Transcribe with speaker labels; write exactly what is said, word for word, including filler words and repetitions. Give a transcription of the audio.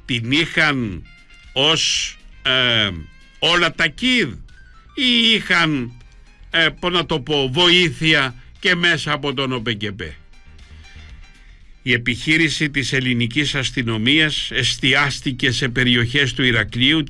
Speaker 1: την είχαν ως ε, όλα τα κίδ ή είχαν ε, πώς να το πω, βοήθεια και μέσα από τον ΟΠΕΚΕΠΕ? Η επιχείρηση της ελληνικής αστυνομίας εστιάστηκε σε περιοχές του Ηρακλείου,